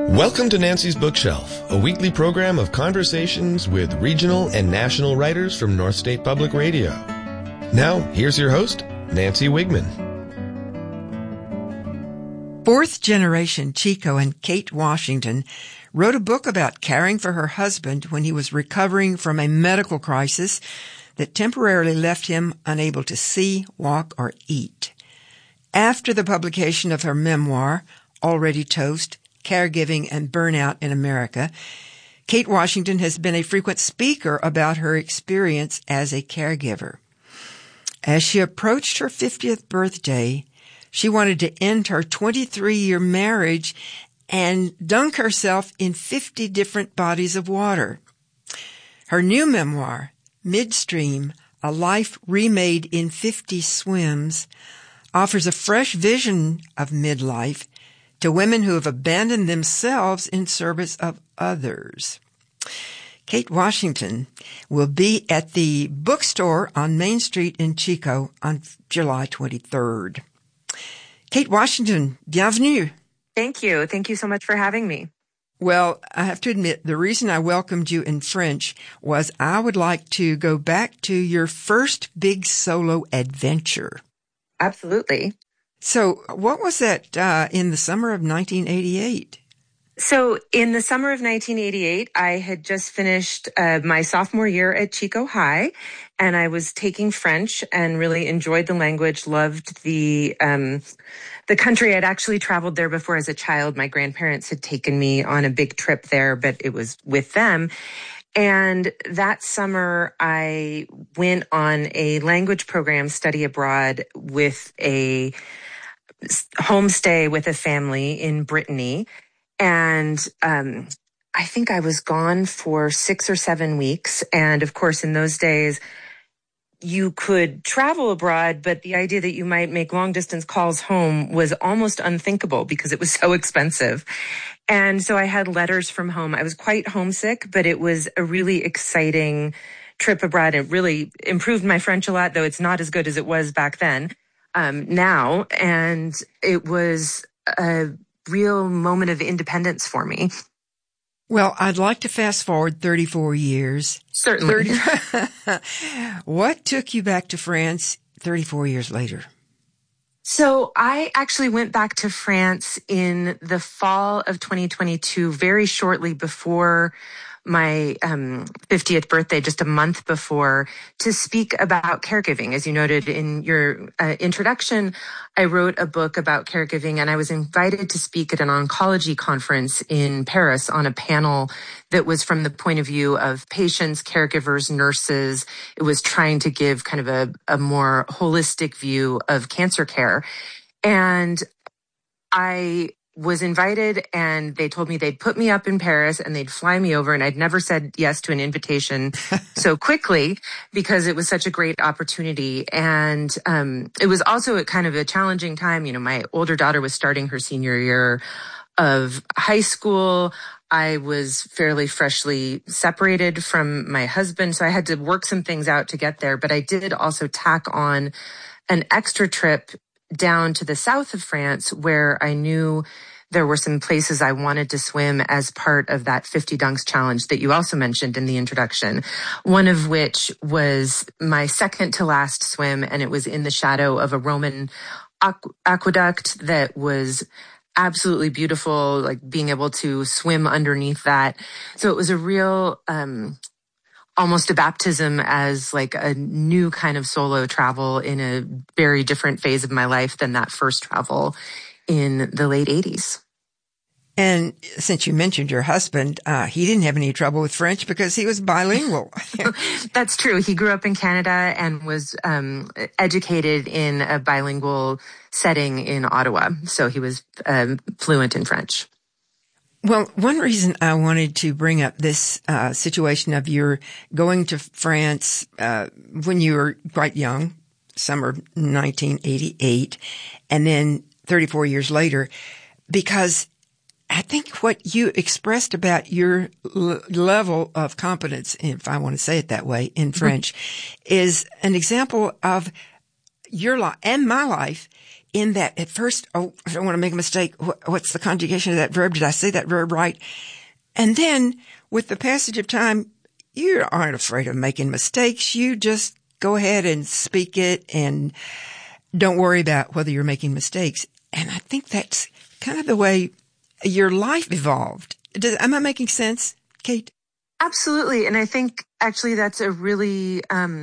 Welcome to Nancy's Bookshelf, a weekly program of conversations with regional and national writers from North State Public Radio. Now, here's your host, Nancy Wigman. Fourth-generation Chico and Kate Washington wrote a book about caring for her husband when he was recovering from a medical crisis that temporarily left him unable to see, walk, or eat. After the publication of her memoir, Already Toast, Caregiving and Burnout in America, Kate Washington has been a frequent speaker about her experience as a caregiver. As she approached her 50th birthday, she wanted to end her 23-year marriage and dunk herself in 50 different bodies of water. Her new memoir, Midstream, A Life Remade in 50 Swims, offers a fresh vision of midlife to women who have abandoned themselves in service of others. Kate Washington will be at the bookstore on Main Street in Chico on July 23rd. Kate Washington, bienvenue. Thank you. Thank you so much for having me. Well, I have to admit, the reason I welcomed you in French was I would like to go back to your first big solo adventure. Absolutely. So what was that in the summer of 1988? So in the summer of 1988, I had just finished my sophomore year at Chico High, and I was taking French and really enjoyed the language, loved the country. I'd actually traveled there before as a child. My grandparents had taken me on a big trip there, but it was with them. And that summer, I went on a language program, study abroad, with a homestay with a family in Brittany. And I think I was gone for 6 or 7 weeks. And of course, in those days, you could travel abroad, but the idea that you might make long distance calls home was almost unthinkable because it was so expensive. And so I had letters from home. I was quite homesick, but it was a really exciting trip abroad. It really improved my French a lot, though it's not as good as it was back then, now. And it was a real moment of independence for me. Well, I'd like to fast forward 34 years. Certainly. What took you back to France 34 years later? So I actually went back to France in the fall of 2022, very shortly before my 50th birthday, just a month before, to speak about caregiving. As you noted in your introduction, I wrote a book about caregiving, and I was invited to speak at an oncology conference in Paris on a panel that was from the point of view of patients, caregivers, nurses. It was trying to give kind of a more holistic view of cancer care. And I was invited, and they told me they'd put me up in Paris and they'd fly me over, and I'd never said yes to an invitation so quickly because it was such a great opportunity. And it was also a kind of a challenging time. You know, my older daughter was starting her senior year of high school. I was fairly freshly separated from my husband, so I had to work some things out to get there. But I did also tack on an extra trip down to the south of France, where I knew there were some places I wanted to swim as part of that 50 Dunks challenge that you also mentioned in the introduction. One of which was my second to last swim, and it was in the shadow of a Roman aqueduct that was absolutely beautiful, like being able to swim underneath that. So it was a real, almost a baptism as like a new kind of solo travel in a very different phase of my life than that first travel in the late 80s. And since you mentioned your husband, he didn't have any trouble with French because he was bilingual. That's true. He grew up in Canada and was educated in a bilingual setting in Ottawa. So he was fluent in French. Well, one reason I wanted to bring up this situation of your going to France when you were quite young, summer 1988, and then 34 years later, because I think what you expressed about your level of competence, if I want to say it that way, in French, is an example of your life and my life in that at first, I don't want to make a mistake. What's the conjugation of that verb? Did I say that verb right? And then with the passage of time, you aren't afraid of making mistakes. You just go ahead and speak it and don't worry about whether you're making mistakes. And I think that's kind of the way your life evolved. Am I making sense, Kate? Absolutely. And I think actually that's a really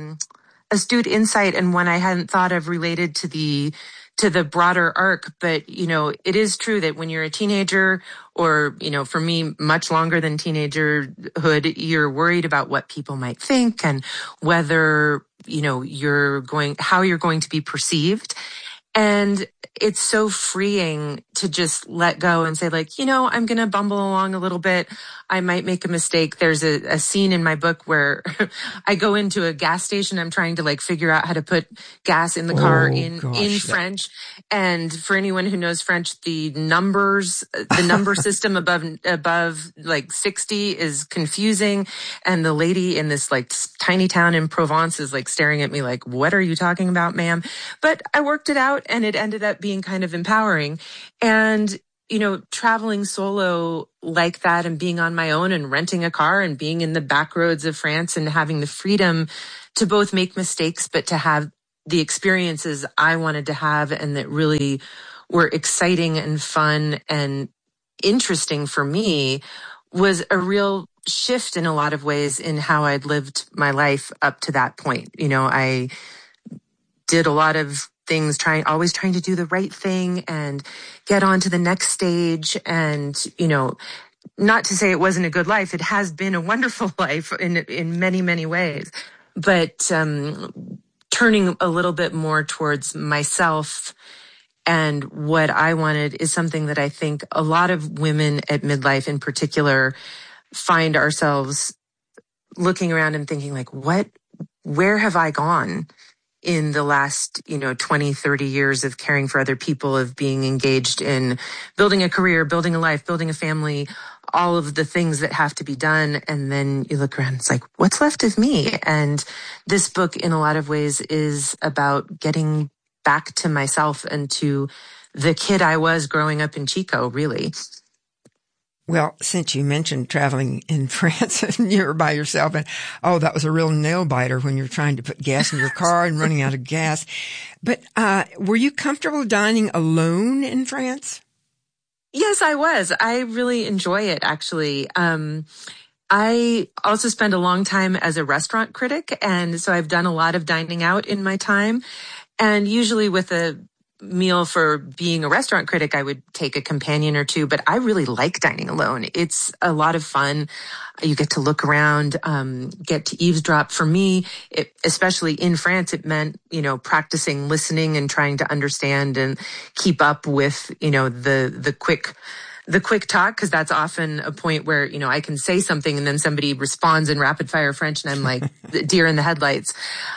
astute insight, and one I hadn't thought of related to the broader arc. But, it is true that when you're a teenager, or, for me, much longer than teenagerhood, you're worried about what people might think and whether, how you're going to be perceived. And it's so freeing to just let go and say, like, I'm going to bumble along a little bit. I might make a mistake. There's a scene in my book where I go into a gas station. I'm trying to figure out how to put gas in the car in French. And for anyone who knows French, the number system above 60 is confusing. And the lady in this tiny town in Provence is staring at me like, what are you talking about, ma'am? But I worked it out, and it ended up being kind of empowering. And, traveling solo like that and being on my own and renting a car and being in the back roads of France and having the freedom to both make mistakes, but to have the experiences I wanted to have and that really were exciting and fun and interesting for me, was a real shift in a lot of ways in how I'd lived my life up to that point. I did a lot of things, always trying to do the right thing and get on to the next stage. And, not to say it wasn't a good life. It has been a wonderful life in many, many ways. But turning a little bit more towards myself and what I wanted is something that I think a lot of women at midlife in particular find ourselves looking around and thinking where have I gone in the last, 20, 30 years of caring for other people, of being engaged in building a career, building a life, building a family, all of the things that have to be done. And then you look around, it's like, what's left of me? And this book in a lot of ways is about getting back to myself and to the kid I was growing up in Chico, really. Well, since you mentioned traveling in France and you were by yourself, and that was a real nail biter when you're trying to put gas in your car and running out of gas. But were you comfortable dining alone in France? Yes, I was. I really enjoy it, actually. I also spent a long time as a restaurant critic, and so I've done a lot of dining out in my time. And usually with a meal for being a restaurant critic, I would take a companion or two, but I really like dining alone. It's a lot of fun. You get to look around, get to eavesdrop. For me, especially in France, it meant, practicing listening and trying to understand and keep up with, the quick talk, because that's often a point where, I can say something and then somebody responds in rapid fire French and I'm like deer in the headlights.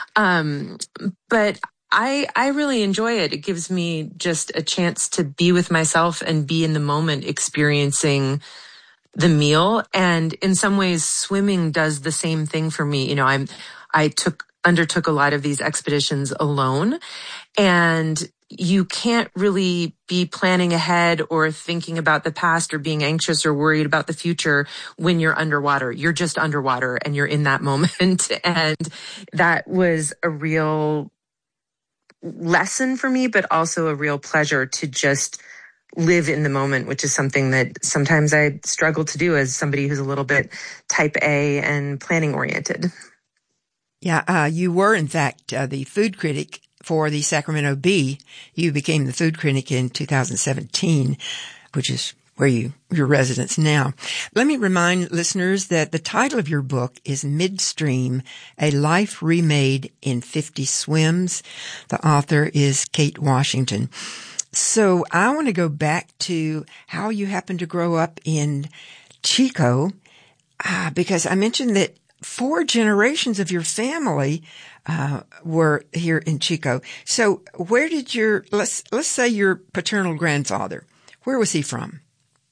But I really enjoy it. It gives me just a chance to be with myself and be in the moment experiencing the meal. And in some ways, swimming does the same thing for me. I undertook a lot of these expeditions alone, and you can't really be planning ahead or thinking about the past or being anxious or worried about the future when you're underwater. You're just underwater and you're in that moment. And that was a real lesson for me, but also a real pleasure to just live in the moment, which is something that sometimes I struggle to do as somebody who's a little bit type A and planning oriented. Yeah, you were, in fact, the food critic for the Sacramento Bee. You became the food critic in 2017, which is where your residence now. Let me remind listeners that the title of your book is Midstream, A Life Remade in 50 Swims. The author is Kate Washington. So I want to go back to how you happened to grow up in Chico, because I mentioned that 4 generations of your family were here in Chico. So where did let's say your paternal grandfather, where was he from?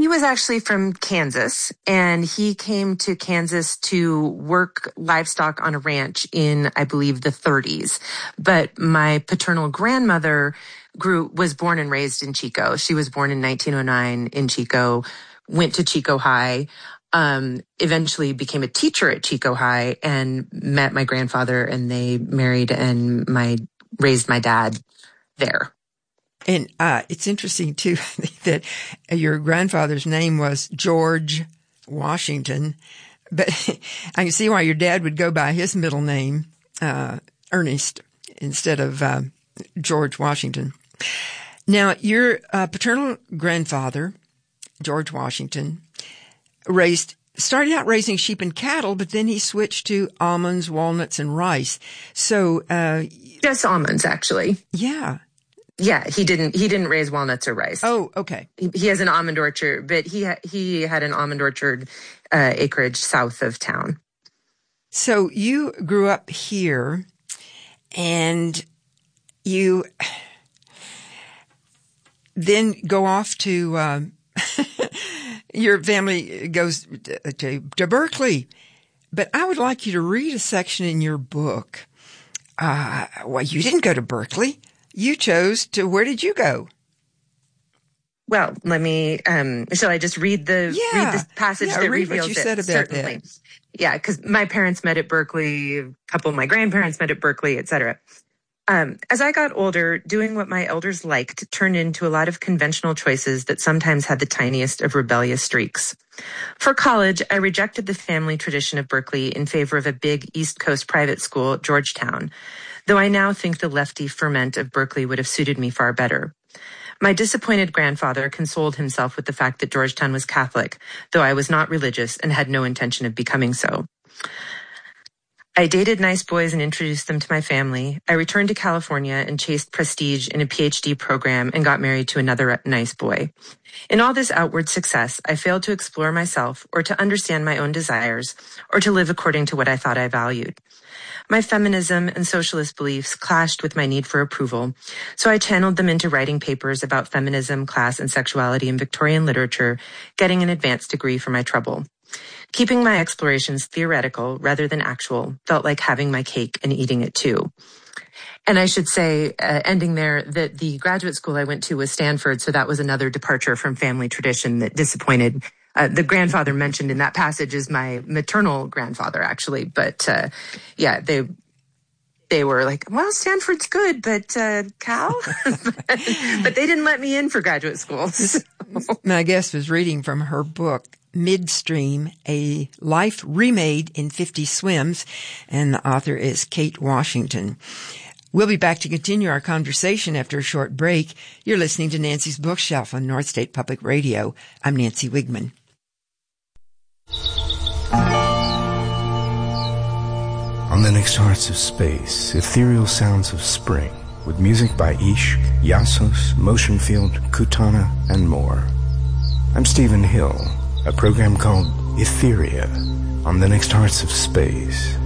He was actually from Kansas, and he came to Kansas to work livestock on a ranch in, I believe, the 30s. But my paternal grandmother was born and raised in Chico. She was born in 1909 in Chico, went to Chico High, eventually became a teacher at Chico High, and met my grandfather, and they married and raised my dad there. And it's interesting, too, that your grandfather's name was George Washington. But I can see why your dad would go by his middle name, Ernest, instead of George Washington. Now, your paternal grandfather, George Washington, started out raising sheep and cattle, but then he switched to almonds, walnuts, and rice. So just almonds, actually. Yeah. Yeah, he didn't raise walnuts or rice. Oh, okay. He has an almond orchard, but he had an almond orchard acreage south of town. So you grew up here, and you then go off to your family goes to Berkeley. But I would like you to read a section in your book. Well, you didn't go to Berkeley. You chose to, where did you go? Well, let me, shall I just read the passage that reveals what you said about Certainly. that. Yeah, because my parents met at Berkeley, a couple of my grandparents met at Berkeley, et cetera. As I got older, doing what my elders liked turned into a lot of conventional choices that sometimes had the tiniest of rebellious streaks. For college, I rejected the family tradition of Berkeley in favor of a big East Coast private school, Georgetown, though I now think the lefty ferment of Berkeley would have suited me far better. My disappointed grandfather consoled himself with the fact that Georgetown was Catholic, though I was not religious and had no intention of becoming so. I dated nice boys and introduced them to my family. I returned to California and chased prestige in a PhD program and got married to another nice boy. In all this outward success, I failed to explore myself or to understand my own desires or to live according to what I thought I valued. My feminism and socialist beliefs clashed with my need for approval, so I channeled them into writing papers about feminism, class, and sexuality in Victorian literature, getting an advanced degree for my trouble. Keeping my explorations theoretical rather than actual felt like having my cake and eating it too. And I should say, ending there, that the graduate school I went to was Stanford, so that was another departure from family tradition that disappointed. The grandfather mentioned in that passage is my maternal grandfather, actually. But yeah, they were like, well, Stanford's good, but Cal? But they didn't let me in for graduate school. So. My guest was reading from her book, Midstream, A Life Remade in 50 Swims, and the author is Kate Washington. We'll be back to continue our conversation after a short break. You're listening to Nancy's Bookshelf on North State Public Radio. I'm Nancy Wigman. On the next Hearts of Space, ethereal sounds of spring, with music by Ish, Yasos, Motion Field, Kutana, and more. I'm Stephen Hill, a program called Etheria on the next Hearts of Space.